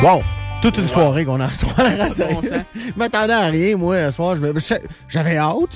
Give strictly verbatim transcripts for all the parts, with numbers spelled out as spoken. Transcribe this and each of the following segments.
Wow! Toute une soirée qu'on a ce soir. Bon Je m'attendais à rien, moi, ce soir. Je me- J'avais hâte,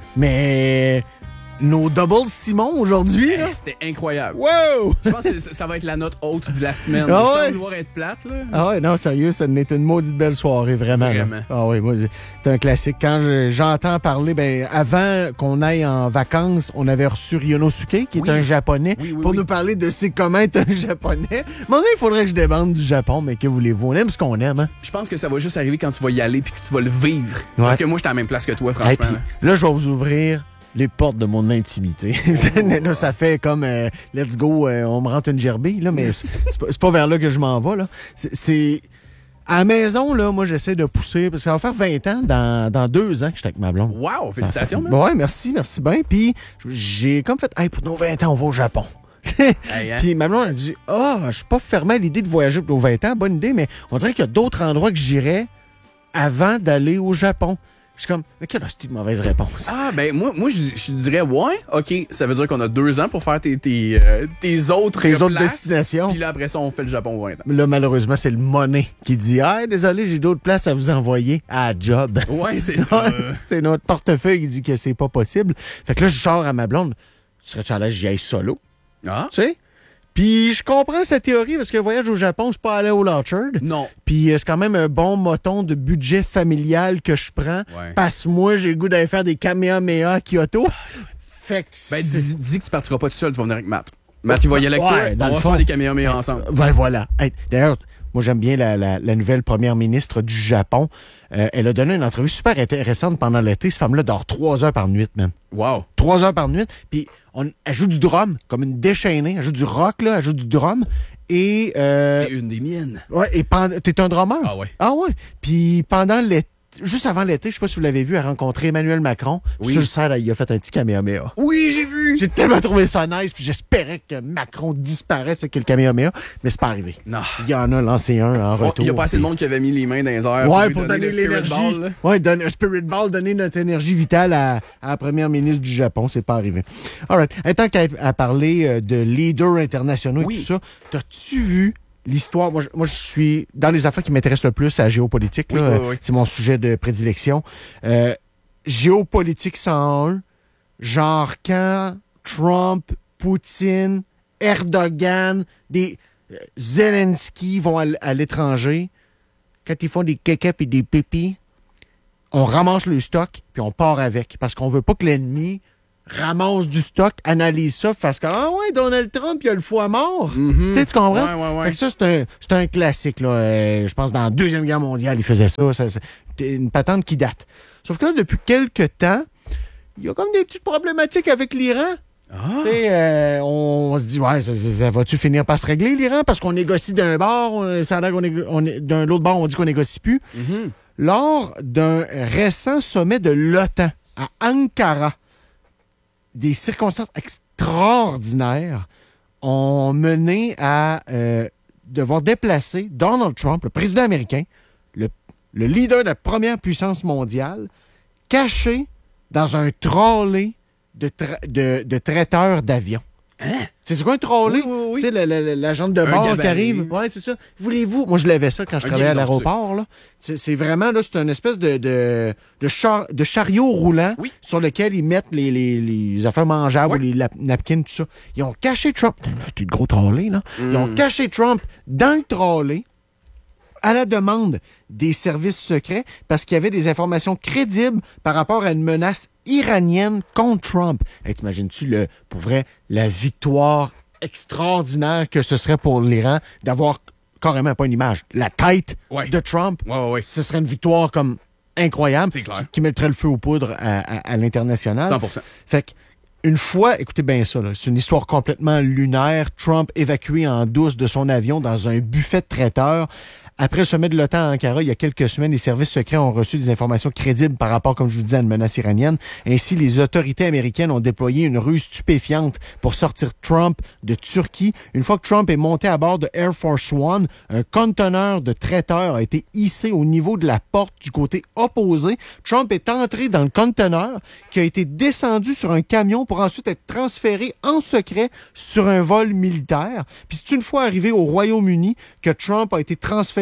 mais nos doubles Simon aujourd'hui, là. Hey, c'était incroyable. Wow! Je pense que ça va être la note haute de la semaine. Ah Sans ouais? vouloir être plate, là. Ah ouais, non, sérieux, ça n'était une maudite belle soirée, vraiment. là. Vraiment. Ah oui, moi, c'est un classique. Quand je- j'entends parler, ben, avant qu'on aille en vacances, on avait reçu Ryonosuke, qui est Oui. un Japonais, Oui, oui, pour oui. nous parler de c'est comment être un Japonais. Maintenant, il faudrait que je débande du Japon, mais que voulez-vous? On aime ce qu'on aime, hein? Je pense que ça va juste arriver quand tu vas y aller puis que tu vas le vivre. Parce Ouais. que moi, j'étais à la même place que toi, Hey, franchement. puis là. là, je vais vous ouvrir les portes de mon intimité. là, ça fait comme euh, let's go, euh, on me rentre une gerbille, là, mais c'est c'est pas, c'est pas vers là que je m'en vais. Là. C'est, c'est... À la maison, là, moi, j'essaie de pousser, parce que ça va faire vingt ans, dans, dans deux ans que j'étais avec ma blonde. Wow, félicitations, man. Ouais, merci, merci bien. Puis j'ai comme fait, hey, pour nos vingt ans, on va au Japon. Hey, hein? Puis ma blonde a dit, ah, je suis pas fermé à l'idée de voyager pour nos vingt ans, bonne idée, mais on dirait qu'il y a d'autres endroits que j'irais avant d'aller au Japon. Je suis comme, mais quelle hostie de mauvaise réponse. Ah, ben, moi, moi je, je dirais, ouais, OK, ça veut dire qu'on a deux ans pour faire tes, tes, euh, tes autres Tes autres places. destinations. Puis là, après ça, on fait le Japon vingt ans. Là, malheureusement, c'est le monnaie qui dit, ah, désolé, j'ai d'autres places à vous envoyer à job. Ouais, c'est ça. Ouais, c'est notre portefeuille qui dit que c'est pas possible. Fait que là, je sors à ma blonde. Serais-tu à l'aise que j'y aille solo? Ah? Tu sais? Puis je comprends cette théorie parce que le voyage au Japon, c'est pas aller au Orchard. Non. Puis euh, c'est quand même un bon moton de budget familial que je prends. Ouais. Parce que moi, j'ai le goût d'aller faire des Kamehameha à Kyoto. Fait que Ben, c'est- dis, dis que tu partiras pas tout seul, tu vas venir avec Matt. Matt, il va y aller avec Ouais, dans toi. le On va fond. faire des Kamehameha ensemble. Ben voilà. Hey, d'ailleurs, moi, j'aime bien la, la, la nouvelle première ministre du Japon. Euh, elle a donné une entrevue super intéressante pendant l'été. Cette femme-là dort trois heures par nuit, man. Wow. Trois heures par nuit. Puis on, elle joue du drum, comme une déchaînée. Elle joue du rock, là. Elle joue du drum. Et... Euh, C'est une des miennes. ouais, et pendant... T'es un drummer? Ah ouais. Ah ouais. Puis pendant l'été... Juste avant l'été, je sais pas si vous l'avez vu, elle a rencontré Emmanuel Macron. Oui. Sur le site, il a fait un petit Kamehameha. Oui, j'ai vu. J'ai tellement trouvé ça nice, puis j'espérais que Macron disparaisse avec le Kamehameha, mais c'est pas arrivé. Non. Il y en a lancé un en Bon, retour. il y a pas assez de monde qui avait mis les mains dans les airs Ouais, lui pour donner le spirit l'énergie. ball, là. Ouais, donner un spirit ball, donner notre énergie vitale à, à la première ministre du Japon. C'est pas arrivé. All right. Et tant qu'à à parler euh, de leaders internationaux et Oui. tout ça, t'as-tu vu l'histoire? Moi, je, moi, je suis dans les affaires qui m'intéressent le plus à la géopolitique. Oui, là. oui, oui. C'est mon sujet de prédilection. Euh, géopolitique cent un, genre quand Trump, Poutine, Erdogan, des euh, Zelensky vont à, l- à l'étranger, quand ils font des kékèpes et des pépis, on ramasse le stock puis on part avec. Parce qu'on veut pas que l'ennemi ramasse du stock, analyse ça, fasse que ah ouais, Donald Trump, il a le foie mort. Mhm. Tu sais, tu comprends? Ouais, ouais, ouais. Fait que ça, c'est un, c'est un classique. Là. Euh, je pense dans la Deuxième Guerre mondiale, il faisait ça. ça c'est une patente qui date. Sauf que là, depuis quelques temps, il y a comme des petites problématiques avec l'Iran. Ah. Tu sais, euh, on, on se dit, ouais, ça, ça, ça va-tu finir par se régler, l'Iran? Parce qu'on négocie d'un bord, on, ça a l'air qu'on négo- on est- d'un autre bord, on dit qu'on négocie plus. Mhm. Lors d'un récent sommet de l'OTAN à Ankara, des circonstances extraordinaires ont mené à euh, devoir déplacer Donald Trump, le président américain, le, le leader de la première puissance mondiale, caché dans un trolley de, tra- de, de traiteurs d'avions. Hein? C'est quoi un trolley? Oui, oui, oui. Tu sais, le- le- le- l'agent de Un bord qui gabarit. arrive. Oui, c'est ça. Voulez-vous? Moi, je l'avais ça quand je Un travaillais à guéridon, l'aéroport. Là. C'est, c'est vraiment, là, c'est une espèce de, de, de, char- de chariot roulant Oui. sur lequel ils mettent les, les, les affaires mangeables Ouais. ou les lap- napkins, tout ça. Ils ont caché Trump. C'est un gros trolley, là. Ils ont Mm. caché Trump dans le trolley à la demande des services secrets parce qu'il y avait des informations crédibles par rapport à une menace iranienne contre Trump. Hey, t'imagines-tu, le, pour vrai, la victoire extraordinaire que ce serait pour l'Iran d'avoir carrément pas une image, la tête Ouais. de Trump, Ouais, ouais, ouais. ce serait une victoire comme incroyable C'est clair. qui, qui mettrait le feu aux poudres à, à- à l'international. cent pour cent. Fait que, une fois, écoutez bien ça, là, c'est une histoire complètement lunaire. Trump évacué en douce de son avion dans un buffet de traiteur. Après le sommet de l'OTAN à Ankara, il y a quelques semaines, les services secrets ont reçu des informations crédibles par rapport, comme je vous disais, à une menace iranienne. Ainsi, les autorités américaines ont déployé une ruse stupéfiante pour sortir Trump de Turquie. Une fois que Trump est monté à bord de Air Force One, un conteneur de traiteurs a été hissé au niveau de la porte du côté opposé. Trump est entré dans le conteneur qui a été descendu sur un camion pour ensuite être transféré en secret sur un vol militaire. Puis c'est une fois arrivé au Royaume-Uni que Trump a été transféré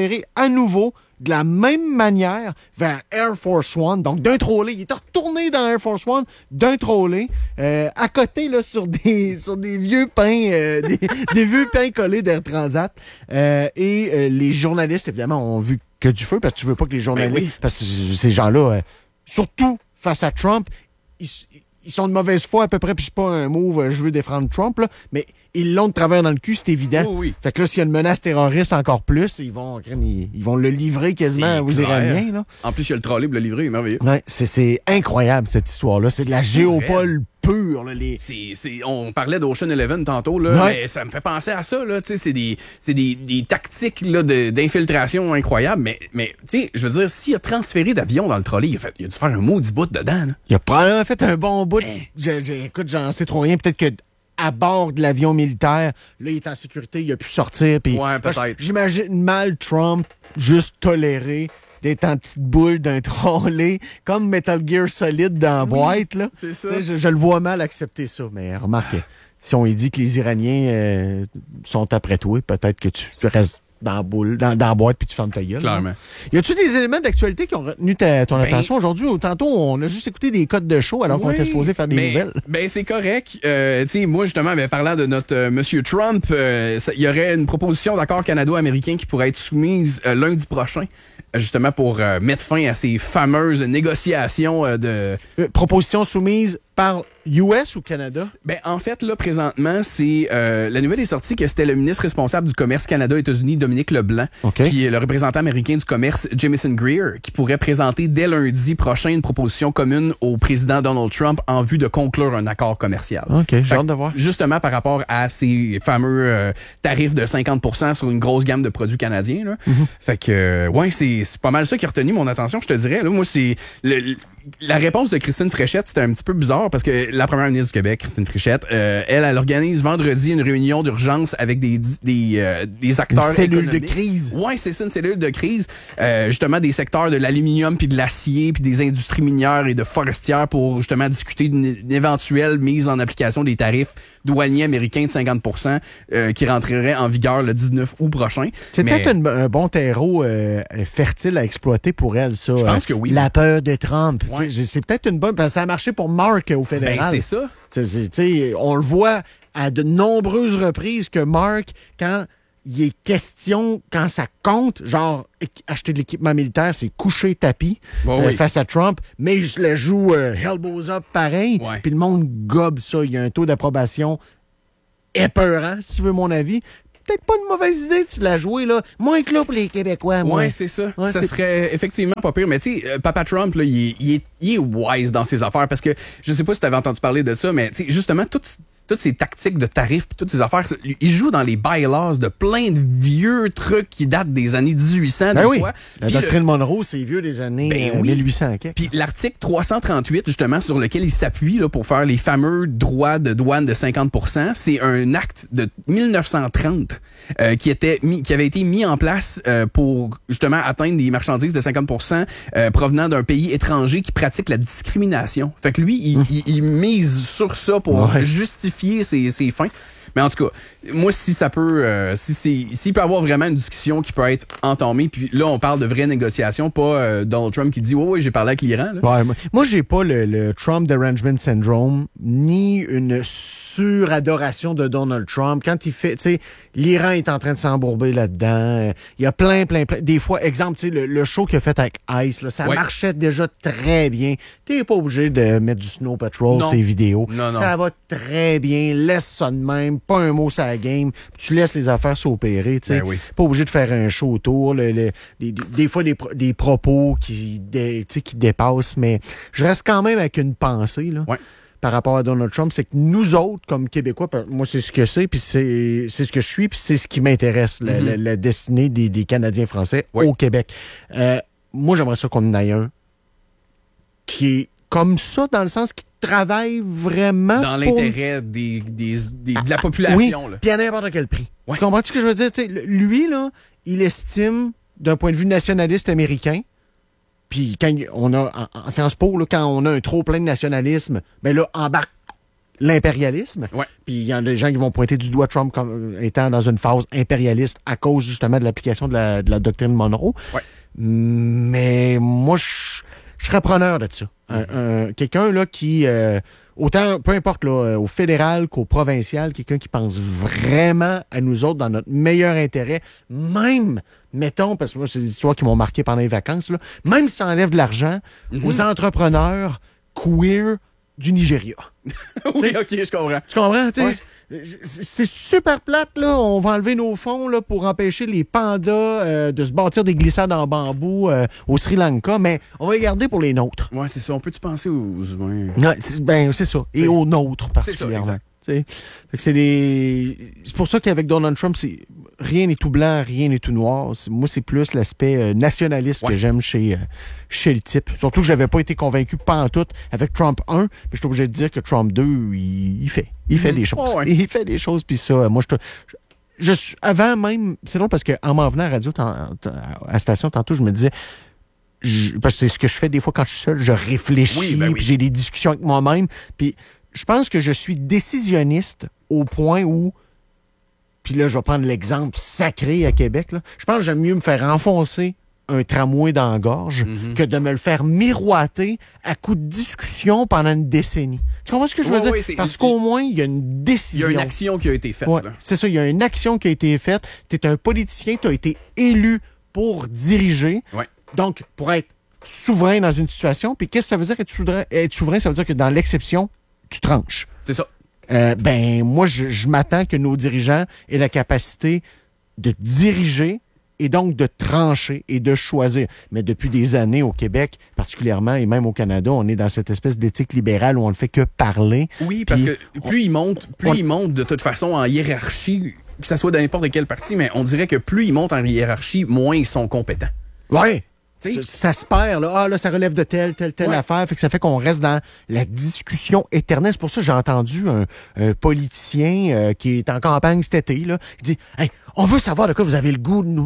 transféré à nouveau de la même manière vers Air Force One. Donc, d'un trolley. Il est retourné dans Air Force One d'un trolley, euh, à côté, là, sur des, sur des vieux pains, euh, des, des vieux pains collés d'Air Transat. Euh, et euh, les journalistes, évidemment, ont vu que du feu parce que tu veux pas que les journalistes... Ben oui. Parce que ces gens-là, euh, surtout face à Trump, ils, ils sont de mauvaise foi à peu près, puis c'est pas un move, euh, je veux défendre Trump, là, mais ils l'ont de travers dans le cul, c'est évident. Oh oui. Fait que là, s'il y a une menace terroriste encore plus, ils vont, ils, ils vont le livrer quasiment aux Iraniens. Là. En plus, il y a le trolley pour le livrer, merveilleux. Ouais, c'est, c'est incroyable, cette histoire-là. C'est de la géopole pure. Là, les... c'est, c'est, on parlait d'Ocean Eleven tantôt, là, ouais. mais ça me fait penser à ça. Là, c'est des, c'est des, des tactiques là, de, d'infiltration incroyables, mais, mais je veux dire, s'il a transféré d'avion dans le trolley, il a, fait, il a dû faire un maudit bout dedans. Là. Il a probablement fait un bon bout. Hey. J'ai, j'ai, écoute, j'en sais trop rien. Peut-être que à bord de l'avion militaire, là, il est en sécurité, il a pu sortir. Pis, ouais, peut-être. Moi, j'imagine mal Trump juste tolérer d'être en petite boule d'un trolley, comme Metal Gear Solid dans la oui, boîte. Là. C'est ça. Je, je le vois mal accepter ça, mais remarque, si on lui dit que les Iraniens euh, sont après toi, peut-être que tu restes dans la boule, dans, dans la boîte, puis tu fermes ta gueule. Clairement. Hein? Y a-tu des éléments d'actualité qui ont retenu ta, ton ben, attention aujourd'hui? Tantôt, on a juste écouté des codes de show alors oui, qu'on était supposé faire des ben, nouvelles. Ben, c'est correct. Euh, tu sais, moi, justement, ben, parlant de notre euh, Monsieur Trump, il euh, y aurait une proposition d'accord canado-américain qui pourrait être soumise euh, lundi prochain, euh, justement pour euh, mettre fin à ces fameuses négociations euh, de... Euh, proposition soumise par U S ou Canada? Ben, en fait, là, présentement, c'est euh, la nouvelle est sortie que c'était le ministre responsable du commerce Canada-États-Unis, Dominique Leblanc, okay. puis le représentant américain du commerce, Jamieson Greer, qui pourrait présenter dès lundi prochain une proposition commune au président Donald Trump en vue de conclure un accord commercial. OK, j'ai hâte de voir. Justement, par rapport à ces fameux euh, tarifs de cinquante pour cent sur une grosse gamme de produits canadiens. Là. Mm-hmm. Fait que, euh, ouais, c'est, c'est pas mal ça qui a retenu mon attention, je te dirais. Là, moi, c'est... Le, le, la réponse de Christine Fréchette, c'était un petit peu bizarre parce que la première ministre du Québec, Christine Fréchette, euh, elle, elle organise vendredi une réunion d'urgence avec des des, euh, des acteurs une cellule économiques. de crise. Ouais, c'est ça, une cellule de crise. Euh, justement, des secteurs de l'aluminium puis de l'acier puis des industries minières et de forestières pour justement discuter d'une, d'une éventuelle mise en application des tarifs douaniers américains de cinquante pour cent euh, qui rentreraient en vigueur le dix-neuf août prochain. C'est Mais... peut-être un, un bon terreau euh, fertile à exploiter pour elle, ça. Je pense que oui. La peur de Trump. Ouais. C'est peut-être une bonne... Parce que ça a marché pour Mark au fédéral. Ben, c'est ça. C'est, c'est, on le voit à de nombreuses reprises que Mark, quand il est question, quand ça compte, genre acheter de l'équipement militaire, c'est coucher tapis bon, euh, oui. face à Trump, mais il se la joue euh, elbows up pareil, ouais. puis le monde gobe ça. Il y a un taux d'approbation épeurant, si tu veux mon avis. Peut-être pas une mauvaise idée de la jouer, là. Moins que là pour les Québécois, moi. Ouais, c'est ça. Ouais, ça c'est... serait effectivement pas pire. Mais tu sais, euh, Papa Trump, là, il est, il, est, il est wise dans ses affaires parce que je sais pas si tu avais entendu parler de ça, mais tu sais, justement, toutes, toutes ces tactiques de tarifs puis toutes ces affaires, il joue dans les bylaws de plein de vieux trucs qui datent des années dix-huit cents, ben des oui. fois. La puis doctrine le... Monroe, c'est vieux des années ben euh, oui. mille huit cents. Puis l'article trois cent trente-huit, justement, sur lequel il s'appuie là, pour faire les fameux droits de douane de cinquante pour cent, c'est un acte de dix-neuf cent trente euh, qui était mis, qui avait été mis en place euh, pour justement atteindre des marchandises de cinquante pour cent euh, provenant d'un pays étranger qui pratique la discrimination. Fait que lui, il, mmh. il, il mise sur ça pour ouais. justifier ses, ses fins. Mais en tout cas, moi, si ça peut, euh, si c'est, s'il peut y avoir vraiment une discussion qui peut être entamée, puis là, on parle de vraies négociations, pas euh, Donald Trump qui dit, oui, oui, j'ai parlé avec l'Iran. Là. Ouais, moi, moi, j'ai pas le, le Trump derangement syndrome, ni une suradoration de Donald Trump. Quand il fait, tu sais, l'Iran est en train de s'embourber là-dedans. Il y a plein, plein, plein. Des fois, exemple, tu sais, le, le show qu'il a fait avec Ice, là, ça ouais. marchait déjà très bien. T'es pas obligé de mettre du Snow Patrol sur ces vidéos. Non, non. Ça va très bien. Laisse ça de même. Pas un mot sur la game. Tu laisses les affaires s'opérer, tu sais. Ben oui. Pas obligé de faire un show autour. Le, le, les, des fois, des, des propos qui, des, qui dépassent, mais je reste quand même avec une pensée, là. Ouais. Par rapport à Donald Trump, c'est que nous autres, comme Québécois, moi, c'est ce que c'est, puis c'est, c'est ce que je suis, puis c'est ce qui m'intéresse, mm-hmm. la, la, la destinée des, des Canadiens français oui. au Québec. Euh, moi, j'aimerais ça qu'on en ait un qui est comme ça, dans le sens qu'il travaille vraiment dans pour... l'intérêt des, des, des, de la population. Oui, puis à n'importe quel prix. Ouais. Tu comprends ce que je veux dire? T'sais, lui, là, il estime, d'un point de vue nationaliste américain, puis quand on a, en, en Sciences Po, là, quand on a un trop plein de nationalisme, ben là, embarque l'impérialisme. Ouais. Puis il y en a des gens qui vont pointer du doigt Trump comme étant dans une phase impérialiste à cause justement de l'application de la, de la doctrine Monroe. Ouais. Mais moi, je, je serais preneur de ça. Un, un, quelqu'un là qui, euh, autant, peu importe, là, au fédéral qu'au provincial, quelqu'un qui pense vraiment à nous autres dans notre meilleur intérêt, même, mettons, parce que moi, c'est des histoires qui m'ont marqué pendant les vacances, là, même si ça enlève de l'argent mm-hmm. aux entrepreneurs queer du Nigeria. Oui, OK, je comprends. Tu comprends? Ouais. C'est super plate, là. On va enlever nos fonds là, pour empêcher les pandas euh, de se bâtir des glissades en bambou euh, au Sri Lanka, mais on va les garder pour les nôtres. Ouais, c'est ça. On peut-tu penser aux humains? Ouais, c'est, ben, c'est ça. Et aux nôtres, particulièrement. C'est ça, exact. Fait que c'est des... C'est pour ça qu'avec Donald Trump, c'est... rien n'est tout blanc, rien n'est tout noir. C'est... Moi, c'est plus l'aspect euh, nationaliste ouais. que j'aime chez, euh, chez le type. Surtout que j'avais pas été convaincu pantoute avec Trump un, mais je suis obligé de dire que Trump deux, il, il fait. Il fait mmh. des choses. Oh, ouais. Il fait des choses, puis ça, moi, je te... Je suis... Avant même... C'est long parce qu'en m'en venant à la radio, à la station, tantôt, je me disais... Je... Parce que c'est ce que je fais des fois quand je suis seul. Je réfléchis, oui, ben oui. puis j'ai des discussions avec moi-même, puis... Je pense que je suis décisionniste au point où, puis là, je vais prendre l'exemple sacré à Québec, là, je pense que j'aime mieux me faire enfoncer un tramway dans la gorge mm-hmm. que de me le faire miroiter à coup de discussion pendant une décennie. Tu comprends ce que je veux ouais, dire? Oui, Parce qu'au moins, il y a une décision. Il y a une action qui a été faite. Ouais, c'est ça, il y a une action qui a été faite. Tu es un politicien, tu as été élu pour diriger. Ouais. Donc, pour être souverain dans une situation. Puis qu'est-ce que ça veut dire être souverain? Être souverain, ça veut dire que dans l'exception, tu tranches. C'est ça. Euh, ben, moi, je, je m'attends que nos dirigeants aient la capacité de diriger et donc de trancher et de choisir. Mais depuis des années au Québec, particulièrement, et même au Canada, on est dans cette espèce d'éthique libérale où on ne fait que parler. Oui, parce que plus ils montent, plus on, ils montent de toute façon en hiérarchie, que ce soit dans n'importe quel parti, mais on dirait que plus ils montent en hiérarchie, moins ils sont compétents. Oui. Ça, ça se perd, là. Ah, là, ça relève de telle, telle, telle ouais. affaire. Fait que ça fait qu'on reste dans la discussion éternelle. C'est pour ça que j'ai entendu un, un politicien euh, qui est en campagne cet été, là. Il dit, hey, on veut savoir de quoi vous avez le goût de nous.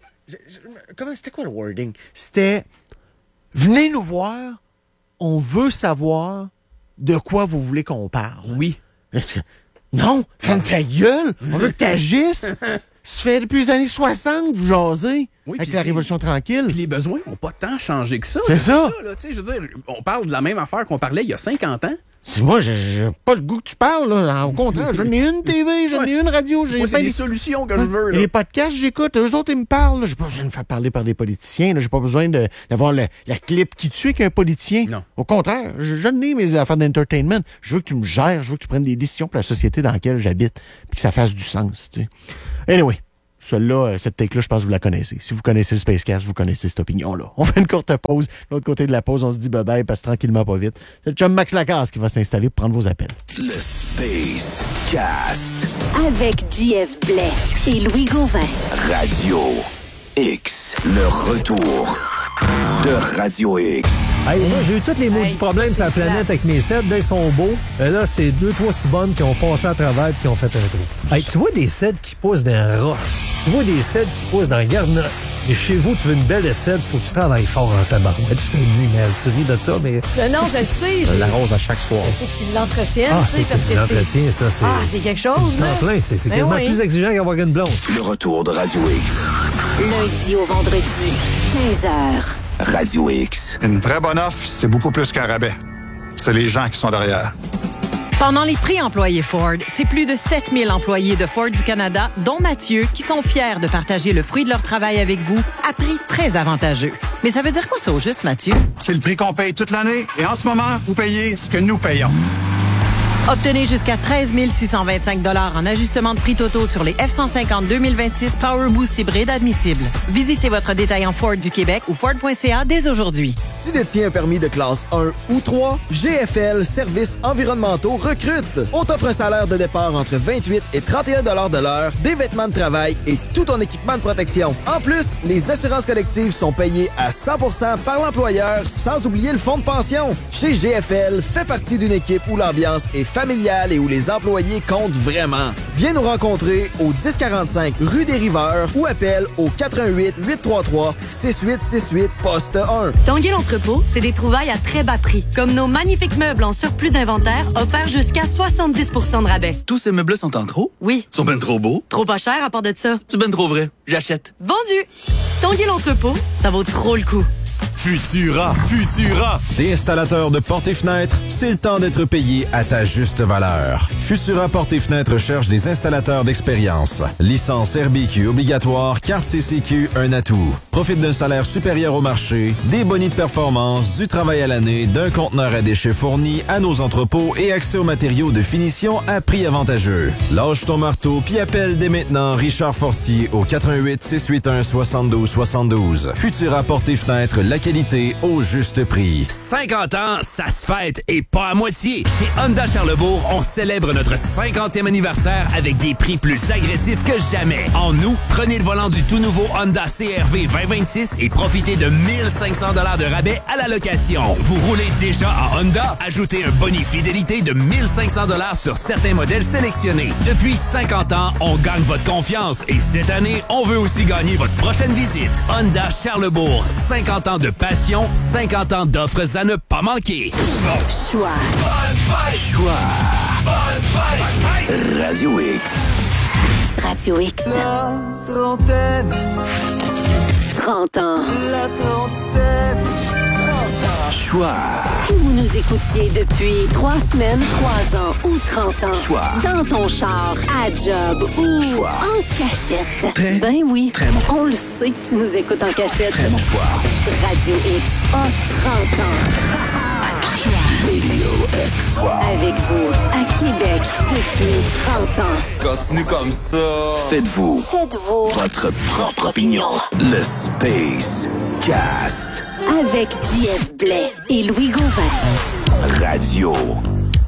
Comment, c'était quoi le wording? C'était, venez nous voir, on veut savoir de quoi vous voulez qu'on parle. Oui. Non, ferme ta gueule. On veut que t'agisses. Ça fait depuis les années soixante, vous jasez, oui, avec la Révolution tranquille. Puis les besoins n'ont pas tant changé que ça. C'est ça. ça là, je veux dire, on parle de la même affaire qu'on parlait il y a cinquante ans. C'est moi, j'ai, j'ai pas le goût que tu parles. Là. Au contraire, j'en ai une T V, j'en ai une radio. J'ai moi, c'est des solutions que je veux. Là. Et les podcasts, j'écoute. Eux autres, ils me parlent. Là. J'ai pas besoin de me faire parler par des politiciens. Là. J'ai pas besoin de, d'avoir le, la clip qui tue qu'un politicien. Non. Au contraire, j'en ai mes affaires d'entertainment. Je veux que tu me gères. Je veux que tu prennes des décisions pour la société dans laquelle j'habite. Puis que ça fasse du sens. Tu sais. Anyway. Celle-là, cette take-là, je pense que vous la connaissez. Si vous connaissez le Spacecast, vous connaissez cette opinion-là. On fait une courte pause. De l'autre côté de la pause, on se dit bye-bye, passe tranquillement pas vite. C'est le chum Max Lacasse qui va s'installer pour prendre vos appels. Le Spacecast. Avec J F Blais et Louis Gauvin. Radio X. Le retour de Radio X. Hey, moi, j'ai eu tous les maudits hey, problèmes sur la planète avec mes sets. Là, ils sont beaux. Et là, c'est deux, trois petits bonnes qui ont passé à travers et qui ont fait un trou. Hey, tu vois des sets qui poussent dans la roche. Tu vois des sets qui poussent dans la garnotte. Mais chez vous, tu veux une belle étude, faut que tu travailles fort en tabarouette. Je te le dis, mais tu ris de ça, mais... mais non, je le sais. Je l'arrose à chaque soir. Il faut qu'il l'entretienne. Ah, c'est, c'est, c'est l'entretien, ça. C'est, ah, c'est quelque chose, c'est du temps plein. C'est, c'est ben quasiment oui. plus exigeant qu'avoir une blonde. Le retour de Radio X. Lundi au vendredi, quinze heures. Radio X. Une vraie bonne offre, c'est beaucoup plus qu'un rabais. C'est les gens qui sont derrière. Pendant les prix employés Ford, c'est plus de sept mille employés de Ford du Canada, dont Mathieu, qui sont fiers de partager le fruit de leur travail avec vous à prix très avantageux. Mais ça veut dire quoi ça au juste, Mathieu? C'est le prix qu'on paye toute l'année et en ce moment, vous payez ce que nous payons. Obtenez jusqu'à treize mille six cent vingt-cinq dollars en ajustement de prix totaux sur les F cent cinquante deux mille vingt-six Power Boost hybride admissibles. Visitez votre détaillant Ford du Québec ou Ford point C A dès aujourd'hui. Tu détiens un permis de classe un ou trois, G F L Services environnementaux recrute. On t'offre un salaire de départ entre vingt-huit et trente et un dollars de l'heure, des vêtements de travail et tout ton équipement de protection. En plus, les assurances collectives sont payées à cent pour cent par l'employeur, sans oublier le fonds de pension. Chez G F L, fais partie d'une équipe où l'ambiance est familiale et où les employés comptent vraiment. Viens nous rencontrer au dix quarante-cinq rue des Riveurs ou appelle au quatre un huit, huit trois trois, six huit six huit, poste un. Tanguay l'entrepôt, c'est des trouvailles à très bas prix, comme nos magnifiques meubles en surplus d'inventaire offerts jusqu'à soixante-dix pour cent de rabais. Tous ces meubles sont en trop? Oui. Ils sont ben trop beaux. Trop pas cher à part de ça. C'est ben trop vrai. J'achète. Vendu! Tanguay l'entrepôt, ça vaut trop le coup. Futura, Futura. T'es installateur de portes et fenêtres, c'est le temps d'être payé à ta juste valeur. Futura Portes et Fenêtres cherche des installateurs d'expérience. Licence R B Q obligatoire, carte C C Q, un atout. Profite d'un salaire supérieur au marché, des bonus de performance, du travail à l'année, d'un conteneur à déchets fourni à nos entrepôts et accès aux matériaux de finition à prix avantageux. Lâche ton marteau puis appelle dès maintenant Richard Fortier au quatre un huit, six huit un, soixante-douze soixante-douze. Futura Portes et Fenêtres, la qualité au juste prix. cinquante ans, ça se fête et pas à moitié. Chez Honda Charlebourg, on célèbre notre cinquantième anniversaire avec des prix plus agressifs que jamais. En août, prenez le volant du tout nouveau Honda C R V vingt vingt-six et profitez de mille cinq cents dollars de rabais à la location. Vous roulez déjà en Honda? Ajoutez un bonus fidélité de mille cinq cents dollars sur certains modèles sélectionnés. Depuis cinquante ans, on gagne votre confiance et cette année, on veut aussi gagner votre prochaine visite. Honda Charlebourg, cinquante ans de passion, cinquante ans d'offres à ne pas manquer. Choix. Choix. Radio X. Radio X. La trentaine. trente ans. La trentaine. Choix. Que vous nous écoutiez depuis trois semaines, trois ans ou trente ans. Choix. Dans ton char, à job ou Choix. en cachette. Très, ben oui, très bon. on le sait que tu nous écoutes en cachette. Très bon choix. Radio X a trente ans. Radio X. Avec vous, à Québec, depuis trente ans. Continue comme ça. Faites-vous. Faites-vous. Votre propre opinion. Le Space Cast. Avec J F Blais et Louis Gauvin. Radio